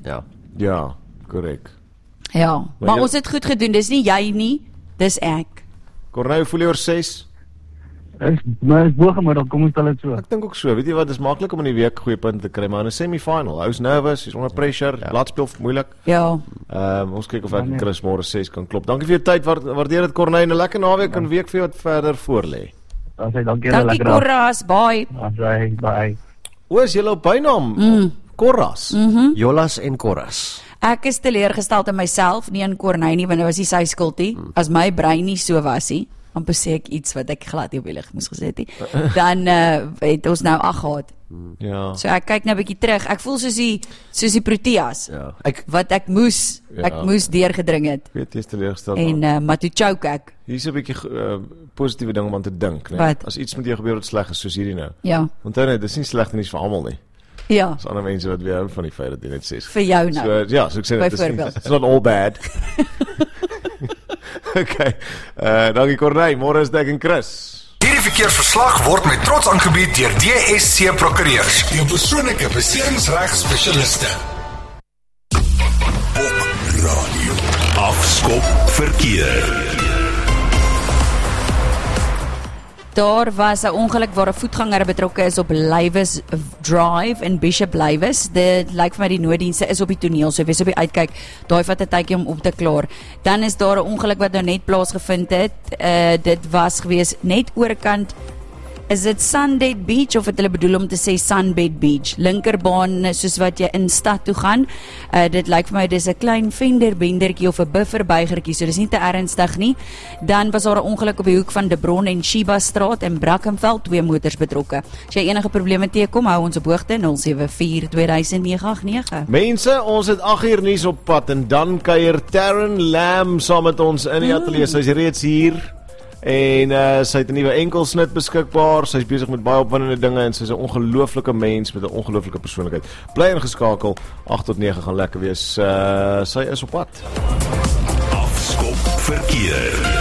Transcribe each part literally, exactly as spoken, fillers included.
Ja, ja, korrek. Ja, maar, maar jy, ons het goed gedoen, dis nie jy nie, dis ek. Corneille, voel jy oor ses? Is, maar is boogemiddel, kom ons stel dit so. Ek dink ook so, weet jy wat, dis maklik om in die week goeie punte te kry, maar in 'n semi-final, hy's nervous, hy's onder pressure, ja. Laat speel moeilik. Ja. Ehm um, ons kyk of ek en Chris môre ses kan klop. Dankie vir jou tyd, waardeer dit Corneille, 'n lekker naweek en week vir jou wat verder voor lê. Dankie, dankie, dankie Corras, bye. Bye, bye. O, is julle op bynaam? Mm. Corras. Mhm. Jolas en Corras. Ek is teleurgesteld in myself, nie in Corneille nie, want dit was nie sy skuld nie. Mm. As my brein nie so was nie, amper sê ek iets wat ek glad nie op die lig moes gesê het nie, dan uh, het ons nou ag gehad. Ja. So ek kyk nou 'n bietjie terug. Ek voel soos die soos die Proteas. Ja. Ek wat ek moes ja. ek moes deurgedring het. Ek weet jy is teleurgesteld. En uh, maar toe choke ek. Hier is 'n bietjie uh, positiewe ding om aan te dink, né? Wat? As iets met jou gebeur wat sleg is soos hierdie nou. Ja. Onthou net, dis nie slegte nuus vir almal nie. Ja. Dis ander mense wat weer hou van die feit dat jy net sê. Vir jou nou. So ja, so ek sê dit is it's not all bad. Okay. Uh dankie Corneille, môre is ek en Chris. Hierdie verkeersverslag word met trots aangebied deur D S C Prokureurs, jou persoonlike beseringsregspesialiste. Op radio. Afskop verkeer. Daar was 'n ongeluk waar 'n voetganger betrokke is op Lywes Drive in Bishop Lywes. Dit lyk vir my die nooddienste is op die toneel, so wees op die uitkyk. Daai vat 'n tydjie om op te klaar. Dan is daar 'n ongeluk wat nou net plaasgevind het. Uh dit was gewees net oorkant. Is dit Sunbed Beach of het hulle bedoel om te sê Sunbed Beach? Linkerbaan soos wat jy in stad toe gaan. Uh, dit lyk vir my dis 'n klein venderbendertjie of 'n bufferbuigertjie, so dis nie te ernstig nie. Dan was daar 'n ongeluk op die hoek van De Bron en Sheba Straat in Brackenfell, twee motors betrokke. As jy enige probleme teekom, hou ons op hoogte nul sewe vier twee nege agt nege. Mense, ons het agt uur nuus op pad en dan kuier Taryn Lamb saam met ons in die ateljee. Sy's reeds hier. En uh, sy het 'n nuwe enkelsnit beskikbaar. Sy's besig met baie opwindende dinge en sy's 'n ongelooflike mens met 'n ongelooflike persoonlikheid. Bly ingeskakel. agt tot nege gaan lekker wees. Uh, sy is op pad. Afskop verkeer.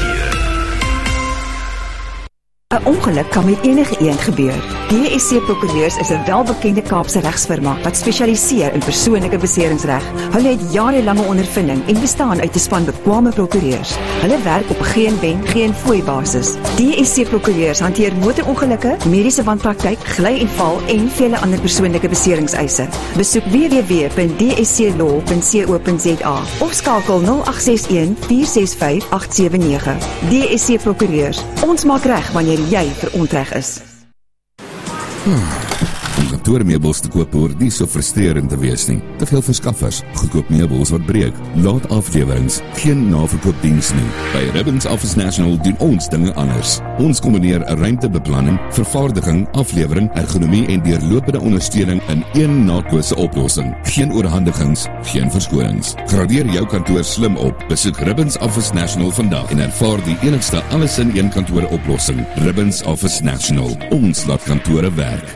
'n Ongeluk kan met enige iemand gebeur. D S C Prokureurs is 'n welbekende Kaapse regsfirma wat spesialiseer in persoonlike beseringsreg. Hulle het jarelange ondervinding en bestaan uit 'n span bekwame prokureurs. Hulle werk op geen wen, geen fooi basis. D S C Prokureurs hanteer motorongelukke, mediese wanpraktyk, gly en val en vele ander persoonlike beseringseise. Besoek w w w punt d s c law punt co punt z a of skakel nul agt ses een vier ses vyf agt sewe nege. D S C Prokureurs. Ons maak reg wanneer jy verontreg is. Hmm. Om kantoormeubels te koop hoort nie so frustrerend te wees nie. Te veel verskaffers, goedkoop meubels wat breek, laat aflewerings, geen naverkoopdiens nie. By Ribbons Office National doen ons dinge anders. Ons kombineer 'n ruimtebeplanning, vervaardiging, aflewering, ergonomie en deurlopende ondersteuning in een naatkose oplossing. Geen oorhandigings, geen verskonings. Gradeer jou kantoor slim op. Besoek Ribbons Office National vandag en ervaar die enigste alles in een kantoor oplossing. Ribbons Office National. Ons laat kantore werk.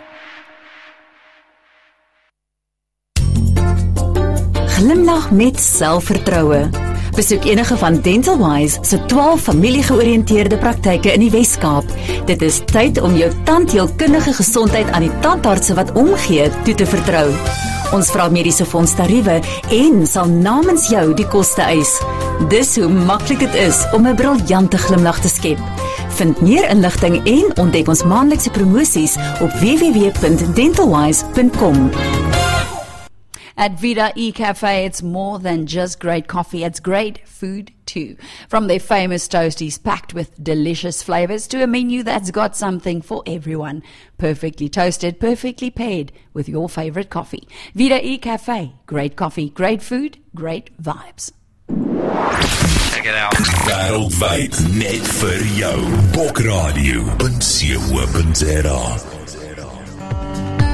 Glimlag met selfvertroue. Besoek enige van Dental Wise se twaalf familiegeoriënteerde praktyke in die Wes-Kaap. Dit is tyd om jou tandheelkundige gesondheid aan die tandartse wat omgee toe te vertrou. Ons vra mediese fondstariewe en sal namens jou die koste eis. Dis hoe maklik dit is om 'n briljante glimlag te skep. Vind meer inligting en ontdek ons maandelikse promosies op w w w punt dentalwise punt com. At Vida E-Cafe, it's more than just great coffee, it's great food too. From their famous toasties packed with delicious flavors to a menu that's got something for everyone. Perfectly toasted, perfectly paired with your favorite coffee. Vida E-Cafe, great coffee, great food, great vibes. Check it out. Wêreldwyd net vir jou. Bokradio punt co punt za